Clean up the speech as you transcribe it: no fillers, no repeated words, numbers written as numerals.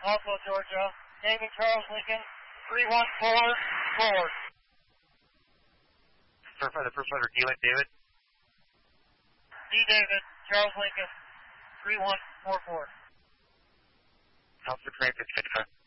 Oslo, Georgia. David Charles Lincoln, 3144. Certify the first letter D like David. D David, Charles Lincoln, 3144. House 6 55.